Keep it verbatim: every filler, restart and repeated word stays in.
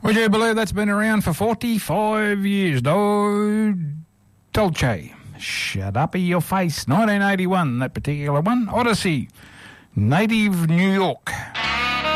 Would you believe that's been around for forty-five years? No, Dolce. Shut up in your face. nineteen eighty-one, that particular one. Odyssey. Native New York.